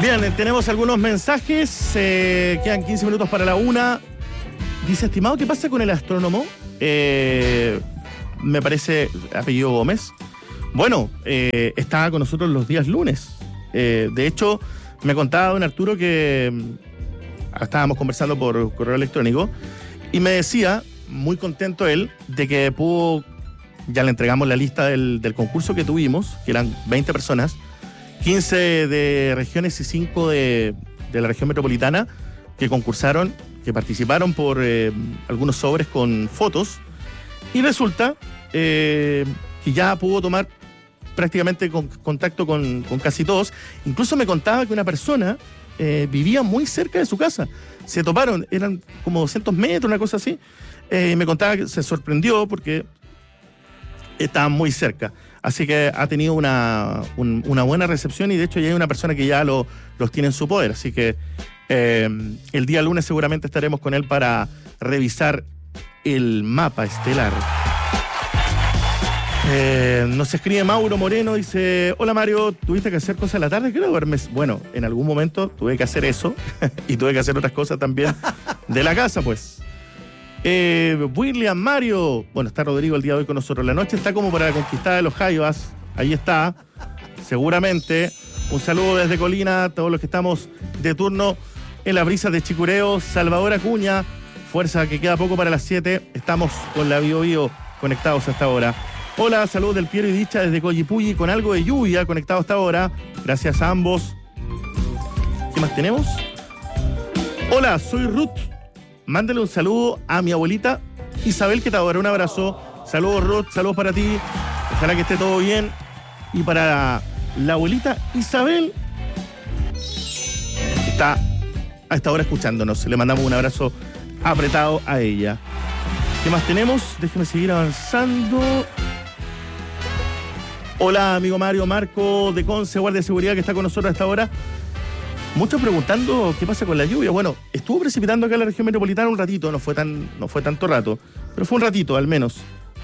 Bien, tenemos algunos mensajes. Quedan 15 minutos para la 1. Dice, estimado, ¿qué pasa con el astrónomo? Me parece apellido Gómez. Bueno, está con nosotros los días lunes. De hecho, me contaba don Arturo que estábamos conversando por correo electrónico y me decía, muy contento él, de que pudo, ya le entregamos la lista del concurso que tuvimos, que eran 20 personas, 15 de regiones y 5 de la región metropolitana, que concursaron, que participaron por algunos sobres con fotos, y resulta que ya pudo tomar prácticamente contacto con casi todos. Incluso me contaba que una persona vivía muy cerca de su casa. Se toparon, eran como 200 metros, una cosa así. Me contaba que se sorprendió porque estaban muy cerca. Así que ha tenido una buena recepción y de hecho ya hay una persona que ya los tiene en su poder. Así que el día lunes seguramente estaremos con él para revisar el mapa estelar. Nos escribe Mauro Moreno, dice: hola Mario, ¿tuviste que hacer cosas a la tarde? ¿Qué hora duermes? Bueno, en algún momento tuve que hacer eso y tuve que hacer otras cosas también de la casa, pues. William Mario, bueno, está Rodrigo el día de hoy con nosotros. La noche está como para la conquistada de los Jaivas. Ahí está, seguramente. Un saludo desde Colina a todos los que estamos de turno en las brisas de Chicureo. Salvador Acuña, fuerza que queda poco para las 7. Estamos con la Bio Bio conectados hasta ahora. Hola, saludos del Piero y Dicha desde Coyipulli con algo de lluvia conectado hasta ahora. Gracias a ambos. ¿Qué más tenemos? Hola, soy Ruth. Mándale un saludo a mi abuelita Isabel, que te adora. Un abrazo. Saludos, Ruth. Saludos para ti. Ojalá que esté todo bien. Y para la abuelita Isabel, que está a esta hora escuchándonos. Le mandamos un abrazo apretado a ella. ¿Qué más tenemos? Déjeme seguir avanzando. Hola, amigo Mario, Marco de Conce, guardia de seguridad, que está con nosotros a esta hora. Muchos preguntando qué pasa con la lluvia. Bueno, estuvo precipitando acá en la región metropolitana un ratito, no fue tanto rato, pero fue un ratito al menos.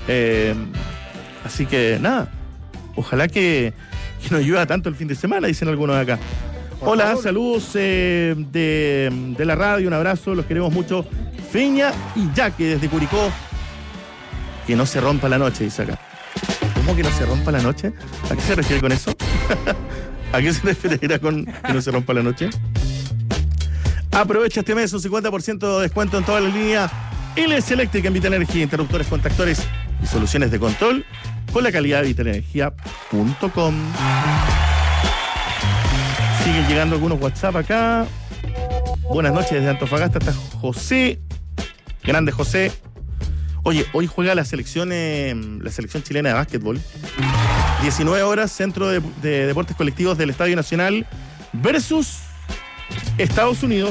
Así que nada, ojalá que no llueva tanto el fin de semana, dicen algunos de acá. Hola, saludos de la radio, un abrazo, los queremos mucho. Feña y Yaque desde Curicó. Que no se rompa la noche, dice acá. ¿Cómo que no se rompa la noche? ¿A qué se refiere con eso? ¿A qué se referirá con que no se rompa la noche? Aprovecha este mes un 50% de descuento en toda la línea LS Eléctrica en Vitalenergia, interruptores, contactores y soluciones de control con la calidad de vitalenergia.com. Siguen llegando algunos WhatsApp acá. Buenas noches desde Antofagasta, está José. Grande José. Oye, hoy juega la selección chilena de básquetbol. 19 horas, Centro de Deportes Colectivos del Estadio Nacional versus Estados Unidos.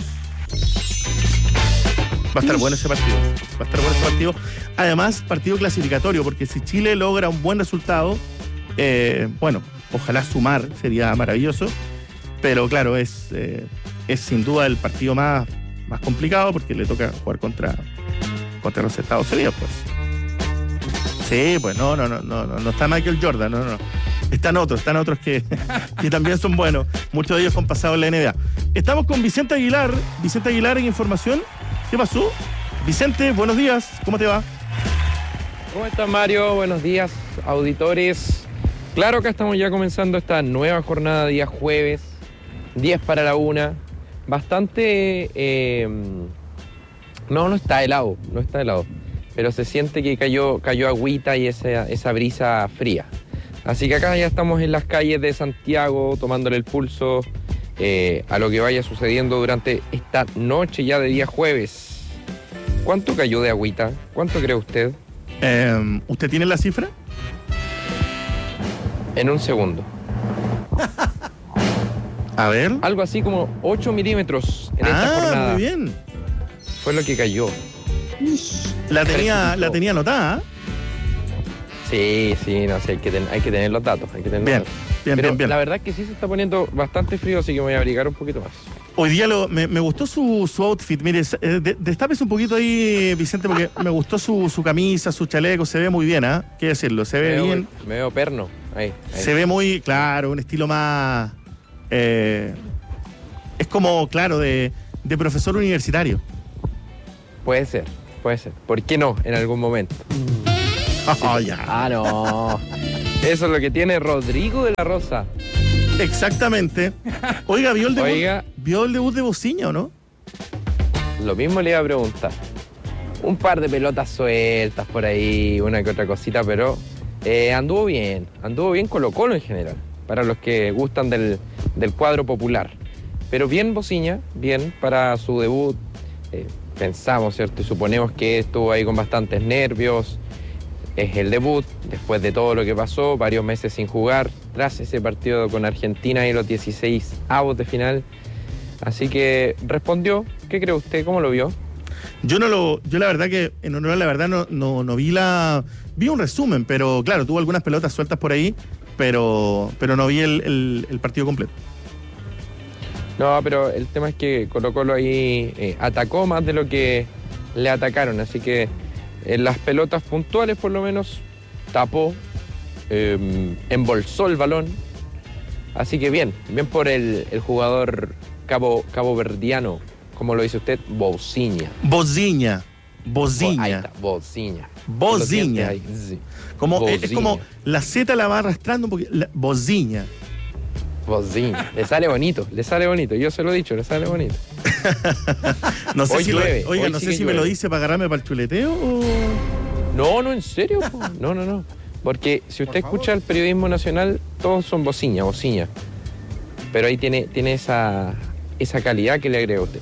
Va a estar bueno ese partido. Además, partido clasificatorio, porque si Chile logra un buen resultado, bueno, ojalá sumar, sería maravilloso. Pero claro, es sin duda el partido más complicado porque le toca jugar contra los Estados Unidos, pues. Sí, pues no está Michael Jordan, no. Están otros que también son buenos, muchos de ellos con pasado en la NBA. Estamos con Vicente Aguilar en información. ¿Qué pasó? Vicente, buenos días, ¿cómo te va? ¿Cómo estás, Mario? Buenos días, auditores. Claro que estamos ya comenzando esta nueva jornada, día jueves, 10 para la 1. Bastante... No está helado, pero se siente que cayó agüita y esa brisa fría. Así que acá ya estamos en las calles de Santiago, tomándole el pulso a lo que vaya sucediendo durante esta noche ya de día jueves. ¿Cuánto cayó de agüita? ¿Cuánto cree usted? ¿Usted tiene la cifra? En un segundo. A ver. Algo así como 8 milímetros en esta jornada. Muy bien. Fue lo que cayó. La tenía anotada, ¿eh? Sí, no sé, hay que tener los datos. Bien. La verdad es que sí se está poniendo bastante frío, así que me voy a abrigar un poquito más. Hoy día me gustó su outfit. Mire, destápese un poquito ahí, Vicente, porque me gustó su camisa, su chaleco. Se ve muy bien, ¿ah? ¿Qué decirlo? Se ve bien. Me veo perno. Ahí. Se ve muy, claro, un estilo más... Es como, claro, de profesor universitario. Puede ser. ¿Por qué no en algún momento? Oh, ya. Ah, no. Eso es lo que tiene Rodrigo de la Rosa. Exactamente. Oiga, ¿vio el debut de Bociña o no? Lo mismo le iba a preguntar. Un par de pelotas sueltas por ahí, una que otra cosita, pero anduvo bien Colo-Colo en general, para los que gustan del cuadro popular. Pero bien Bociña, bien para su debut. Pensamos, ¿cierto? Y suponemos que estuvo ahí con bastantes nervios. Es el debut, después de todo lo que pasó, varios meses sin jugar, tras ese partido con Argentina y los 16avos de final. Así que respondió. ¿Qué cree usted? ¿Cómo lo vio? Yo la verdad que, en honor a la verdad, no vi un resumen, pero claro, tuvo algunas pelotas sueltas por ahí, pero no vi el partido completo. No, pero el tema es que Colo-Colo ahí atacó más de lo que le atacaron, así que en las pelotas puntuales por lo menos tapó, embolsó el balón, así que bien por el jugador caboverdiano, como lo dice usted, Bociña. Ahí está, Bociña. Sí. Es como la Z la va arrastrando un poquito. Bociña. Le sale bonito. Yo se lo he dicho, le sale bonito. No sé hoy si llueve, no sé si me lo dice para agarrarme para el chuleteo o... No, en serio. No. Porque si usted escucha el periodismo nacional, todos son Bociña. Pero ahí tiene esa calidad que le agrega usted.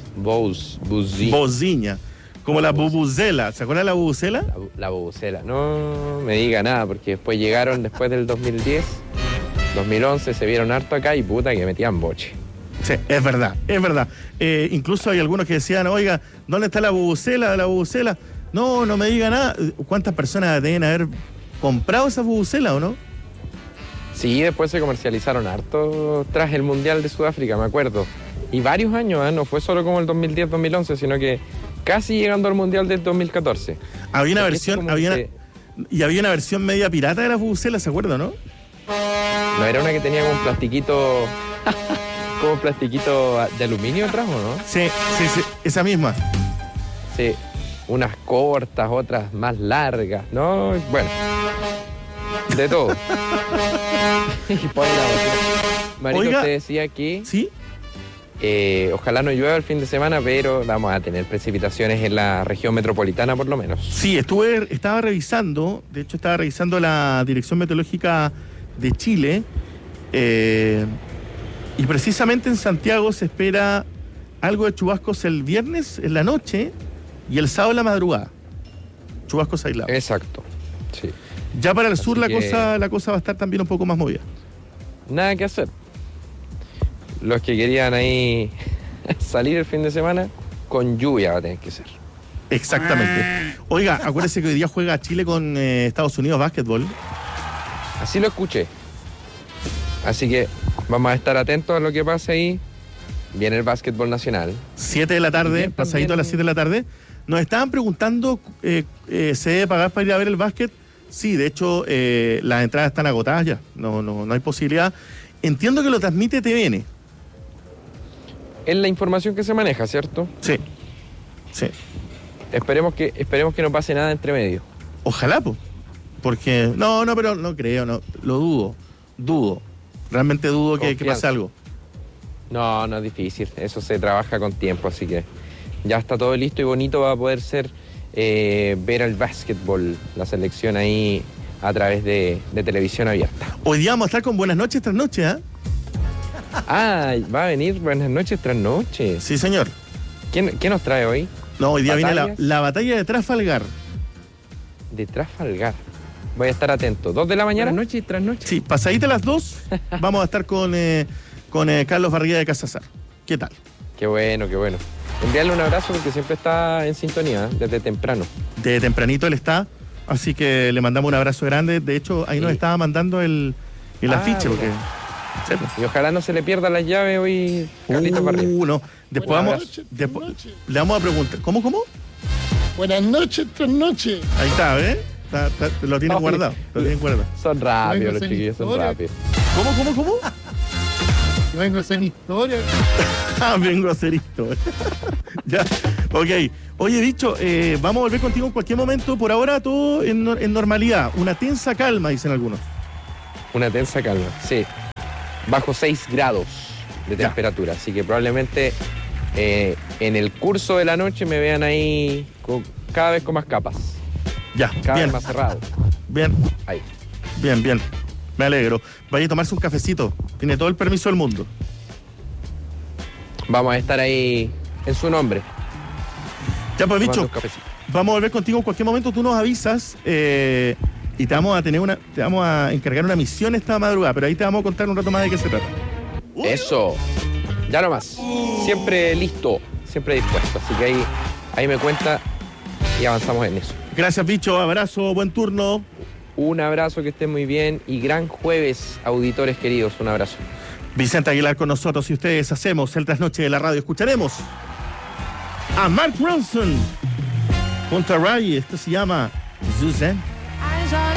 Bociña. Como la bubucela. ¿Se acuerda de la bubucela? La bubucela. No me diga nada, porque después llegaron, después del 2010, 2011, se vieron harto acá y puta que metían boche. Sí, es verdad. Incluso hay algunos que decían, oiga, ¿dónde está la bubucela? No me diga nada. ¿Cuántas personas deben haber comprado esa bubucela o no? Sí, después se comercializaron harto tras el Mundial de Sudáfrica, me acuerdo. Y varios años, no fue solo como el 2010-2011, sino que casi llegando al Mundial del 2014. Había una versión media pirata de las bubucelas, ¿se acuerda, no? No, era una que tenía como un plastiquito de aluminio atrás, ¿o no? Sí, esa misma. Sí, unas cortas, otras más largas, ¿no? Bueno, de todo. Y por la otra. Marito, oiga, usted decía que... ¿Sí? Ojalá no llueva el fin de semana, pero vamos a tener precipitaciones en la región metropolitana por lo menos. Sí, estaba revisando la Dirección Meteorológica de Chile, y precisamente en Santiago se espera algo de chubascos el viernes en la noche y el sábado en la madrugada. Chubascos aislados. Exacto, sí. Ya para el sur la que... cosa va a estar también un poco más movida. Nada que hacer. Los que querían ahí salir el fin de semana, con lluvia va a tener que ser. Exactamente. Oiga, acuérdese que hoy día juega Chile con Estados Unidos básquetbol. Así lo escuché. Así que vamos a estar atentos a lo que pase ahí. Viene el básquetbol nacional. 7 de la tarde, pasadito a las 7 de la tarde. Nos estaban preguntando, ¿se debe pagar para ir a ver el básquet? Sí, de hecho, las entradas están agotadas ya. No hay posibilidad. Entiendo que lo transmite TVN. Es la información que se maneja, ¿cierto? Sí. Esperemos que no pase nada entre medio. Ojalá, pues. Porque, pero no creo, lo dudo. Realmente dudo que pase algo. No es difícil. Eso se trabaja con tiempo, así que ya está todo listo y bonito. Va a poder ser ver el básquetbol, la selección ahí a través de televisión abierta. Hoy día vamos a estar con Buenas noches tras noche, ¿eh? Va a venir Buenas noches tras noche. Sí, señor. ¿Qué nos trae hoy? No, hoy día viene la batalla de Trafalgar. De Trafalgar. Voy a estar atento. 2 de la mañana. Buenas noches tras noche. Sí, pasadita a las 2 vamos a estar con Carlos Barriga de Casazar. ¿Qué tal? Qué bueno. Enviarle un abrazo porque siempre está en sintonía, desde temprano. De tempranito él está, así que le mandamos un abrazo grande. De hecho, ahí nos estaba mandando el afiche, porque... Y ojalá no se le pierdan las llaves hoy, Carlitos Barriga. No. Después le vamos a preguntar. ¿Cómo? Buenas noches tras noche. Ahí está, ¿ves? Lo tienen guardado. Son rápidos los chiquillos, son rápidos. ¿Cómo? Yo vengo a hacer mi historia. Vengo a hacer historia. Ya, ok. Oye, Bicho, vamos a volver contigo en cualquier momento. Por ahora todo en normalidad. Una tensa calma, dicen algunos. Una tensa calma, sí. Bajo 6 grados de temperatura, así que probablemente en el curso de la noche me vean ahí cada vez con más capas. Ya, cada bien. vez más cerrado. Bien. Ahí. Bien, bien. Me alegro. Vaya a tomarse un cafecito. Tiene todo el permiso del mundo. Vamos a estar ahí en su nombre. Ya, pues, tomando Bicho, un cafecito. vamos a volver contigo en cualquier momento. Tú nos avisas y te vamos a encargar una misión esta madrugada, pero ahí te vamos a contar un rato más de qué se trata. Eso. Ya nomás. Siempre listo, siempre dispuesto. Así que ahí me cuenta y avanzamos en eso. Gracias, Bicho. Abrazo, buen turno. Un abrazo, que estén muy bien y gran jueves, auditores queridos. Un abrazo. Vicente Aguilar con nosotros y ustedes hacemos el trasnoche de la radio. Escucharemos a Mark Ronson junto a Ray. Esto se llama Suzanne.